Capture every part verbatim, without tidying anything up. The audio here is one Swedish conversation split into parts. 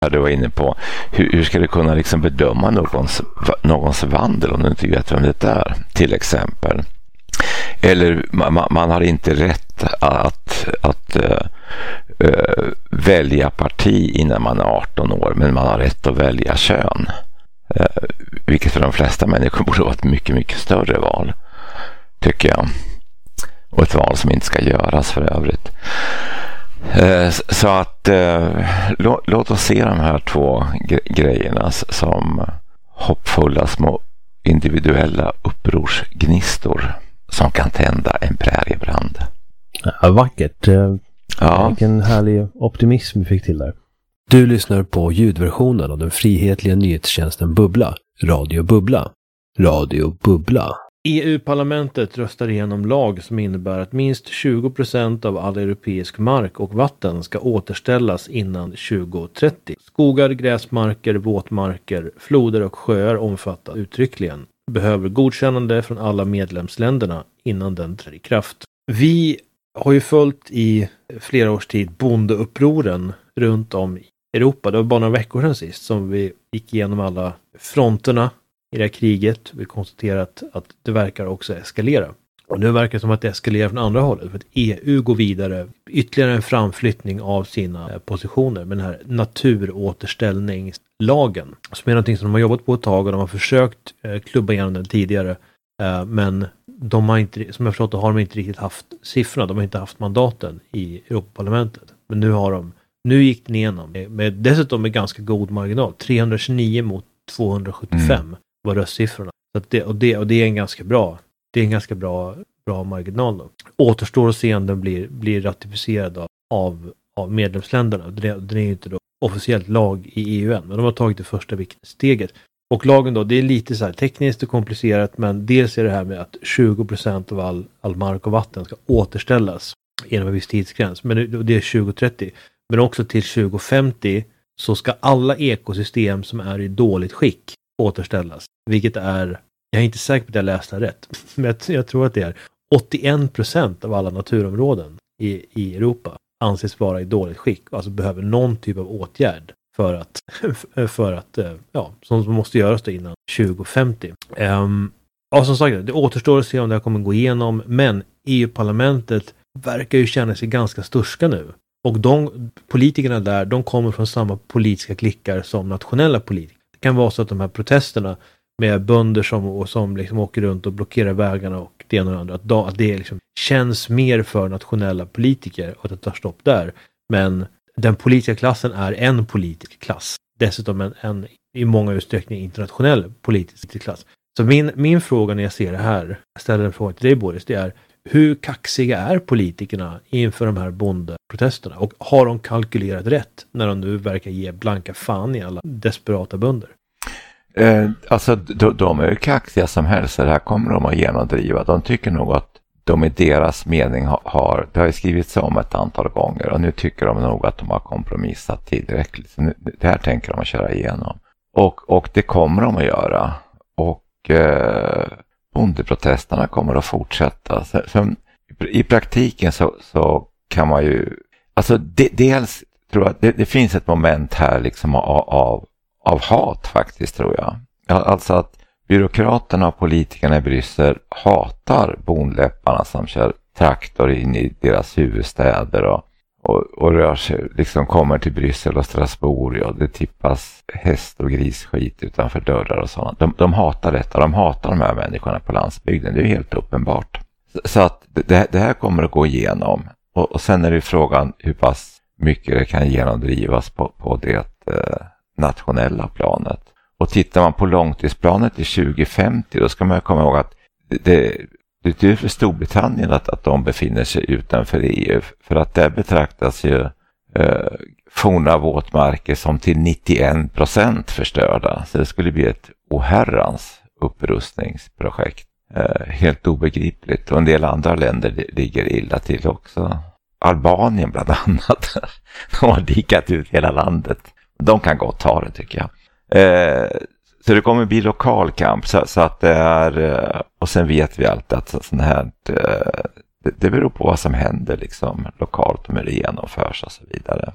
Du var inne på, hur, hur ska du kunna liksom bedöma någons, någons vandel om du inte vet vem det är, till exempel. Eller man, man har inte rätt att, att uh, uh, välja parti innan man är arton år, men man har rätt att välja kön. Uh, vilket för de flesta människor borde vara ett mycket, mycket större val, tycker jag. Och ett val som inte ska göras för övrigt. Så att låt, låt oss se de här två grejerna som hoppfulla små individuella upprorsgnistor som kan tända en präriebrand. Ja, vackert. Ja. Vilken härlig optimism vi fick till där. Du lyssnar på ljudversionen av den frihetliga nyhetstjänsten Bubbla. Radio Bubbla. Radio Bubbla. E U-parlamentet röstar igenom lag som innebär att minst tjugo procent av all europeisk mark och vatten ska återställas innan tjugo trettio. Skogar, gräsmarker, våtmarker, floder och sjöar omfattas uttryckligen. Behöver godkännande från alla medlemsländerna innan den träder i kraft. Vi har ju följt i flera års tid bondeupproren runt om i Europa. Det var bara några veckor sedan sist som vi gick igenom alla fronterna i det här kriget. Vi konstaterat att det verkar också eskalera. Och nu verkar det som att det eskalerar från andra hållet. För att E U går vidare. Ytterligare en framflyttning av sina positioner. Med den här naturåterställningslagen. Som är någonting som de har jobbat på ett tag. Och de har försökt klubba igenom den tidigare. Men de har inte, som jag förstått, har de inte riktigt haft siffrorna. De har inte haft mandaten i Europaparlamentet. Men nu har de. Nu gick den igenom. Med, dessutom med ganska god marginal. trehundratjugonio mot tvåhundrasjuttiofem. Mm. Var röstsiffrorna. Så att det, och, det, och det är en ganska bra det är en ganska bra, bra marginal då. Återstår att se om den blir, blir ratificerad av, av medlemsländerna. Den, den är ju inte då officiellt lag i E U än, men de har tagit det första viktiga steget. Och lagen då, det är lite så här tekniskt och komplicerat, men dels är det här med att tjugo procent av all, all mark och vatten ska återställas inom en viss tidsgräns. Men det är tjugo trettio. Men också till tjugo femtio så ska alla ekosystem som är i dåligt skick återställas. Vilket är, jag är inte säker på att jag läste rätt, men jag, jag tror att det är åttioen procent av alla naturområden i, i Europa anses vara i dåligt skick. Alltså behöver någon typ av åtgärd för att, för att ja, som måste göras då innan tjugo femtio. Um, ja, som sagt, det återstår att se om det här kommer gå igenom, men E U-parlamentet verkar ju känna sig ganska sturska nu. Och de politikerna där, de kommer från samma politiska klickar som nationella politiker. Det kan vara så att de här protesterna med bönder som, och som liksom åker runt och blockerar vägarna och det ena och det andra, att, då, att det liksom känns mer för nationella politiker och att det tar stopp där. Men den politiska klassen är en politisk klass. Dessutom en, en i många utsträckning internationell politisk klass. Så min, min fråga när jag ser det här, jag ställer en fråga till dig Boris, det är: hur kaxiga är politikerna inför de här bondeprotesterna? Och har de kalkylerat rätt när de nu verkar ge blanka fan i alla desperata bönder? Eh, alltså de, de är ju kaxiga som helst. Det här kommer de att genomdriva. De tycker nog att de i deras mening har, har det har ju skrivits om ett antal gånger, och nu tycker de nog att de har kompromissat tillräckligt. Så nu, det här tänker de att köra igenom. Och, och det kommer de att göra. Och eh, bondeprotesterna kommer att fortsätta. Så, så, i praktiken så, så kan man ju, alltså de, dels tror jag det, det finns ett moment här liksom av, av, av hat faktiskt, tror jag. Alltså att byråkraterna och politikerna i Bryssel hatar bondläpparna som kör traktor in i deras huvudstäder och, och, och rör sig, liksom kommer till Bryssel och Strasbourg och det tippas häst och grisskit utanför dörrar och sånt. De, de hatar detta, de hatar de här människorna på landsbygden, det är helt uppenbart. Så, så att det, det här kommer att gå igenom, och, och sen är det frågan hur pass mycket det kan genomdrivas på, på det eh, nationella planet. Och tittar man på långtidsplanet i tjugo femtio, då ska man komma ihåg att det, det är för Storbritannien att, att de befinner sig utanför E U. För att där betraktas ju eh, forna våtmarker som till nittioen procent förstörda. Så det skulle bli ett oherrans upprustningsprojekt. Eh, helt obegripligt. Och en del andra länder ligger illa till också. Albanien bland annat. De har dikat ut hela landet. De kan gott ta det, tycker jag. Eh, så det kommer bli lokal kamp, så, så att det är, eh, och sen vet vi alltid att sånt här, eh, det, det beror på vad som händer liksom lokalt och hur det genomförs och så vidare.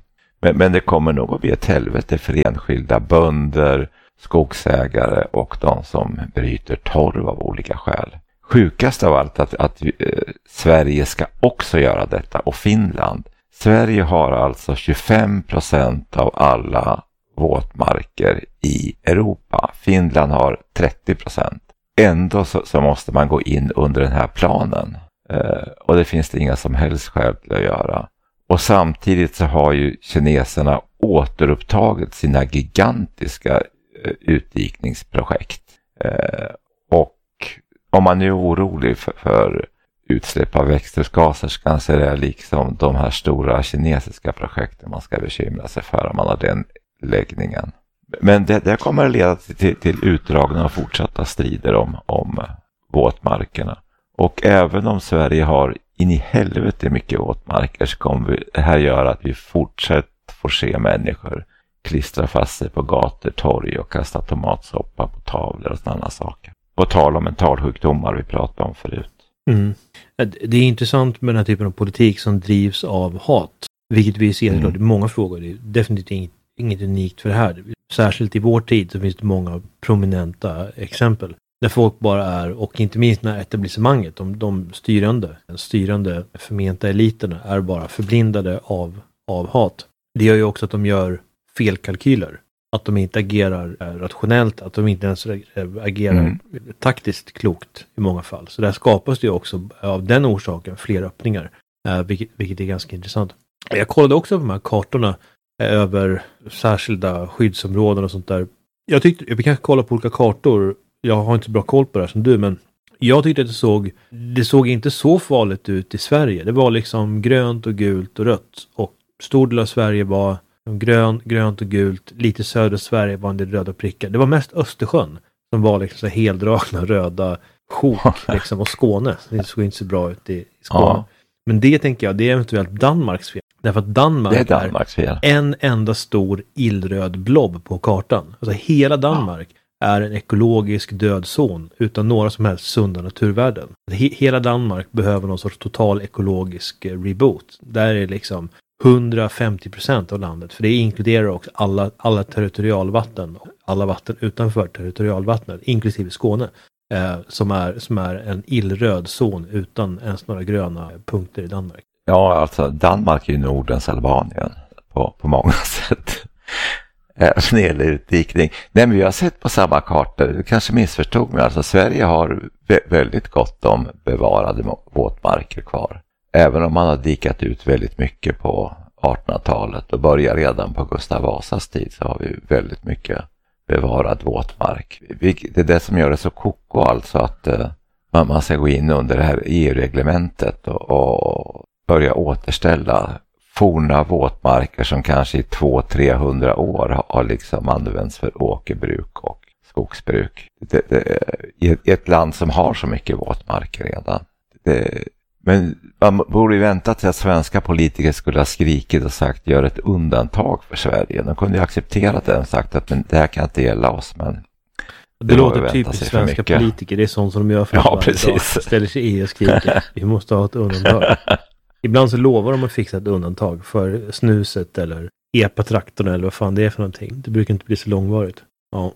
Men, men det kommer nog att bli ett helvete för enskilda bönder, skogsägare och de som bryter torv av olika skäl. Sjukast av allt att, att eh, Sverige ska också göra detta, och Finland. Sverige har alltså tjugofem procent av alla våtmarker i Europa. Finland har trettio procent. Ändå så, så måste man gå in under den här planen. Eh, och det finns det inga som helst skäl till att göra. Och samtidigt så har ju kineserna återupptagit sina gigantiska eh, utdikningsprojekt. Eh, och om man är orolig för, för utsläpp av växthusgaser så kanske det är liksom de här stora kinesiska projekten man ska bekymra sig för om man har den läggningen. Men det, det kommer att leda till, till utdragna och fortsatta strider om, om våtmarkerna. Och även om Sverige har in i helvete mycket våtmarker så kommer vi, det här göra att vi fortsätter få se människor klistra fast sig på gator, torg och kasta tomatsoppa på tavlor och sådana saker. Och tala om mentalsjukdomar vi pratade om förut. Mm. Det är intressant med den här typen av politik som drivs av hat. Vilket vi ser mm. i många frågor. Det är definitivt inget, inget unikt för det här. Särskilt i vår tid så finns det många prominenta exempel. Där folk bara är, och inte minst när etablissemanget, de, de styrande, den styrande förmenta eliterna är bara förblindade av, av hat. Det gör ju också att de gör felkalkyler. Att de inte agerar rationellt, att de inte ens agerar mm. taktiskt klokt i många fall. Så där skapas det ju också av den orsaken fler öppningar, vilket, vilket är ganska intressant. Jag kollade också på de här kartorna över särskilda skyddsområden och sånt där. Jag tyckte, vi kanske kolla på olika kartor, jag har inte så bra koll på det här som du, men jag tyckte att det såg, det såg inte så farligt ut i Sverige. Det var liksom grönt och gult och rött, och stor del av Sverige var grön, grönt och gult. Lite södra Sverige var det röda prickar. Det var mest Östersjön som var liksom så heldragna röda sjok liksom, och Skåne. Det såg inte så bra ut i, i Skåne. Ja. Men det tänker jag, det är eventuellt Danmarks fel. Därför att Danmark det är, Danmarks fel. är en enda stor illröd blob på kartan. Alltså hela Danmark ja. är en ekologisk dödzon utan några som helst sunda naturvärden. He- hela Danmark behöver någon sorts total ekologisk reboot. Där är liksom hundrafemtio procent av landet, för det inkluderar också alla, alla territorialvatten och alla vatten utanför territorialvattnet, inklusive Skåne, eh, som, är, som är en illröd zon utan ens några gröna punkter i Danmark. Ja, alltså Danmark är ju Nordens Albanien på, på många sätt. När det gäller utdikning. Nej, men vi har sett på samma kartor, du kanske missförstod mig, alltså Sverige har vä- väldigt gott om bevarade våtmarker kvar. Även om man har dikat ut väldigt mycket på artonhundratalet och börjar redan på Gustav Vasas tid, så har vi väldigt mycket bevarad våtmark. Det är det som gör det så koko, alltså att uh, man ska gå in under det här E U-reglementet och, och börja återställa forna våtmarker som kanske i två till trehundra år har, har liksom använts för åkerbruk och skogsbruk. Det, det, i, I ett land som har så mycket våtmarker redan. Det, Men man borde ju vänta till att svenska politiker skulle ha skrikit och sagt gör ett undantag för Sverige. De kunde ju acceptera det och sagt att men det här kan inte gälla oss. Men det, det låter typiskt svenska politiker. Det är sånt som de gör för ja, precis. Ställer sig i och skriker. Vi måste ha ett undantag. Ibland så lovar de att fixa ett undantag för snuset eller epa-traktorn eller vad fan det är för någonting. Det brukar inte bli så långvarigt. Ja.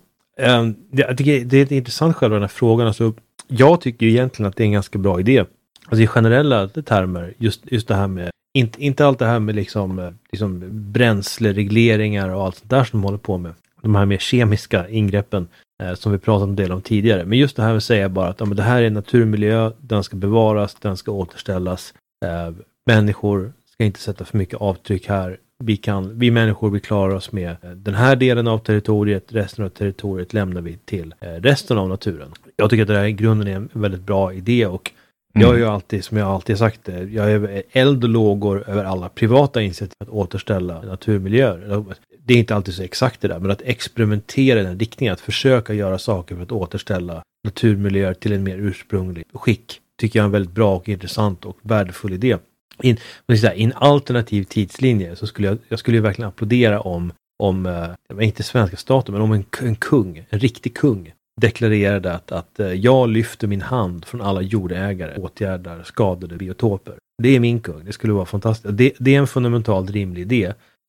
Jag tycker det är intressant själva den här frågan. Alltså, jag tycker ju egentligen att det är en ganska bra idé. Alltså i generella termer, just, just det här med, inte, inte allt det här med liksom, liksom bränsleregleringar och allt sånt där som de håller på med. De här mer kemiska ingreppen eh, som vi pratade en del om tidigare. Men just det här med att säga bara att ja, men det här är en naturmiljö, den ska bevaras, den ska återställas. Eh, människor ska inte sätta för mycket avtryck här. Vi, kan, vi människor, vi klarar oss med den här delen av territoriet, resten av territoriet lämnar vi till eh, resten av naturen. Jag tycker att det här i grunden är en väldigt bra idé, och Mm. Jag är ju alltid, som jag alltid sagt det, jag är eld och lågor över alla privata initiativ att återställa naturmiljöer. Det är inte alltid så exakt det där, men att experimentera i den riktningen, att försöka göra saker för att återställa naturmiljöer till en mer ursprunglig skick, tycker jag är en väldigt bra och intressant och värdefull idé. I en alternativ tidslinje så skulle jag, jag skulle ju verkligen applådera om, om eh, inte svenska staten, men om en, en kung, en riktig kung, deklarerade att, att jag lyfter min hand från alla jordägare, åtgärdar skadade biotoper. Det är min kung, det skulle vara fantastiskt. Det, det är en fundamentalt rimlig idé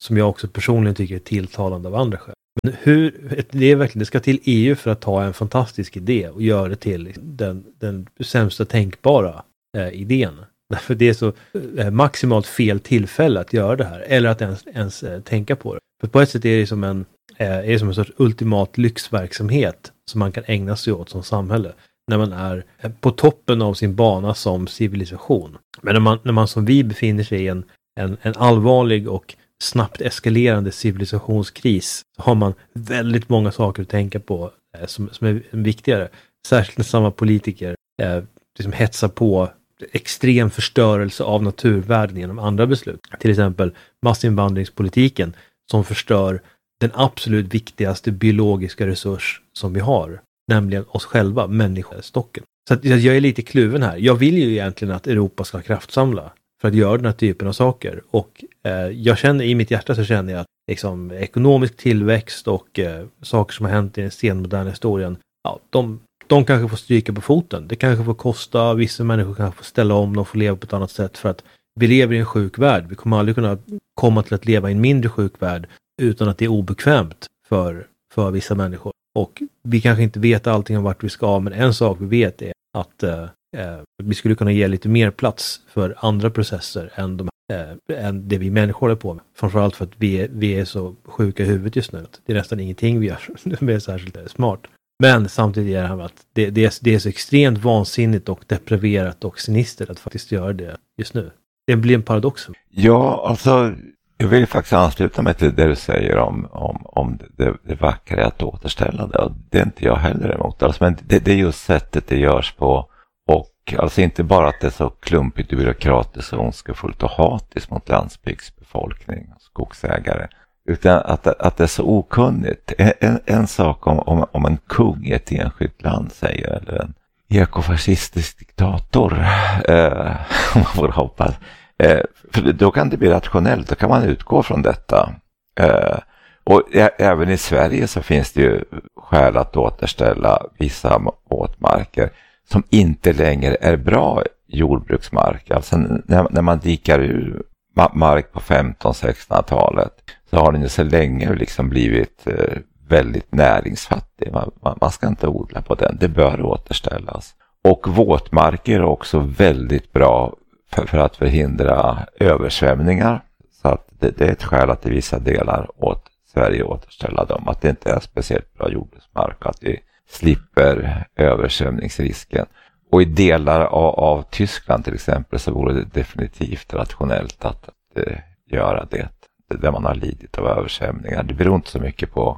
som jag också personligen tycker är tilltalande av andra skäl. Men hur, det är verkligen, det ska till E U för att ta en fantastisk idé och göra det till den, den sämsta tänkbara eh, idén. Därför det är så eh, maximalt fel tillfälle att göra det här, eller att ens, ens eh, tänka på det. För på ett sätt är det som en, eh, är det som en sorts ultimat lyxverksamhet som man kan ägna sig åt som samhälle. När man är på toppen av sin bana som civilisation. Men när man, när man som vi befinner sig i en, en, en allvarlig och snabbt eskalerande civilisationskris, så har man väldigt många saker att tänka på eh, som, som är viktigare. Särskilt när samma politiker eh, liksom hetsar på extrem förstörelse av naturvärden genom andra beslut. Till exempel massinvandringspolitiken som förstör den absolut viktigaste biologiska resurs som vi har. Nämligen oss själva, människostocken. Så att jag är lite kluven här. Jag vill ju egentligen att Europa ska kraftsamla för att göra den här typen av saker. Och eh, jag känner, i mitt hjärta så känner jag att liksom, ekonomisk tillväxt och eh, saker som har hänt i den senmoderna historien, ja, de, de kanske får stryka på foten. Det kanske får kosta, vissa människor kanske får ställa om, de får leva på ett annat sätt för att vi lever i en sjuk värld. Vi kommer aldrig kunna komma till att leva i en mindre sjuk värld utan att det är obekvämt för, för vissa människor. Och vi kanske inte vet allting om vart vi ska, men en sak vi vet är att eh, vi skulle kunna ge lite mer plats för andra processer än, de, eh, än det vi människor håller på med. Framförallt för att vi är, vi är så sjuka i huvudet just nu. Det är nästan ingenting vi gör som är särskilt smart. Men samtidigt är det här med att det, det, är, det är så extremt vansinnigt och depraverat och sinistert att faktiskt göra det just nu. Det blir en paradox. Ja, alltså jag vill faktiskt ansluta mig till det du säger om, om, om det, det vackra att återställa det. Och det är inte jag heller emot. Alltså, men det, det är just sättet det görs på. Och alltså inte bara att det är så klumpigt och byråkratiskt och ondskefullt och hatiskt mot landsbygdsbefolkning och skogsägare. Utan att, att det är så okunnigt. En, en sak om, om, om en kung i ett enskilt land säger, eller en ekofascistisk diktator, eh, om man får hoppas. Eh, för då kan det bli rationellt, då kan man utgå från detta. Eh, och ä- även i Sverige så finns det ju skäl att återställa vissa våtmarker som inte längre är bra jordbruksmark. Alltså när, när man dikar ur ma- mark på femton sextonhundratalet så har den ju så länge liksom blivit eh, väldigt näringsfattig. Man, man, man ska inte odla på den, det bör återställas. Och våtmarker är också väldigt bra för, för att förhindra översvämningar. Så att det, det är ett skäl att i vissa delar åt Sverige återställa dem. Att det inte är speciellt bra jordbruksmark, att vi slipper översvämningsrisken. Och i delar av, av Tyskland till exempel så vore det definitivt rationellt att, att uh, göra det. Där man har lidit av översvämningar. Det beror inte så mycket på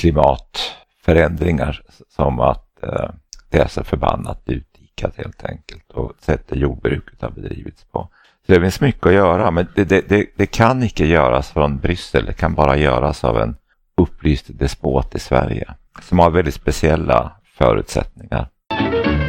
klimatförändringar som att uh, det är så förbannat utdikat helt enkelt. Och sättet jordbruket har bedrivits på. Så det finns mycket att göra, men det, det, det, det kan inte göras från Bryssel. Det kan bara göras av en upplyst despot i Sverige som har väldigt speciella förutsättningar.